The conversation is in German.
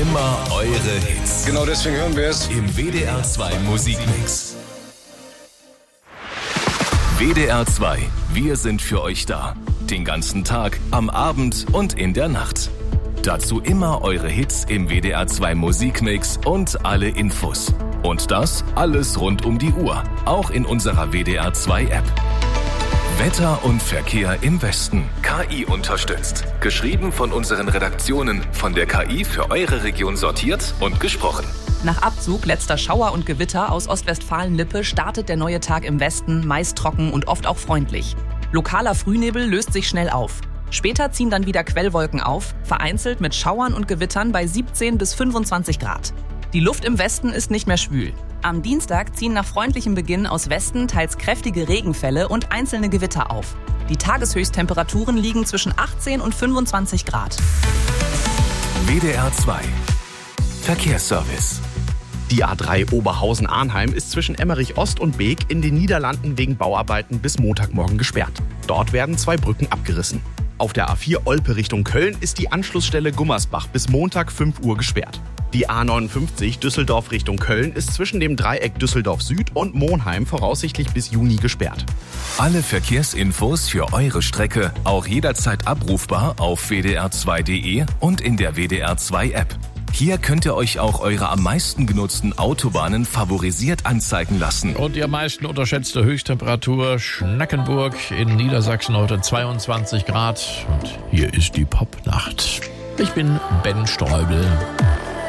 Immer eure Hits. Genau deswegen hören wir es. Im WDR 2 Musikmix. WDR 2, wir sind für euch da. Den ganzen Tag, am Abend und in der Nacht. Dazu immer eure Hits im WDR 2 Musikmix und alle Infos. Und das alles rund um die Uhr, auch in unserer WDR 2 App. Wetter und Verkehr im Westen. KI unterstützt. Geschrieben von unseren Redaktionen, von der KI für eure Region sortiert und gesprochen. Nach Abzug letzter Schauer und Gewitter aus Ostwestfalen-Lippe startet der neue Tag im Westen meist trocken und oft auch freundlich. Lokaler Frühnebel löst sich schnell auf. Später ziehen dann wieder Quellwolken auf, vereinzelt mit Schauern und Gewittern bei 17 bis 25 Grad. Die Luft im Westen ist nicht mehr schwül. Am Dienstag ziehen nach freundlichem Beginn aus Westen teils kräftige Regenfälle und einzelne Gewitter auf. Die Tageshöchsttemperaturen liegen zwischen 18 und 25 Grad. WDR 2 Verkehrsservice. Die A3 Oberhausen-Arnheim ist zwischen Emmerich Ost und Beek in den Niederlanden wegen Bauarbeiten bis Montagmorgen gesperrt. Dort werden 2 Brücken abgerissen. Auf der A4 Olpe Richtung Köln ist die Anschlussstelle Gummersbach bis Montag 5 Uhr gesperrt. Die A59 Düsseldorf Richtung Köln ist zwischen dem Dreieck Düsseldorf Süd und Monheim voraussichtlich bis Juni gesperrt. Alle Verkehrsinfos für eure Strecke auch jederzeit abrufbar auf wdr2.de und in der WDR 2 App. Hier könnt ihr euch auch eure am meisten genutzten Autobahnen favorisiert anzeigen lassen. Und die am meisten unterschätzte Höchsttemperatur Schnackenburg in Niedersachsen heute 22 Grad. Und hier ist die Popnacht. Ich bin Ben Streubel.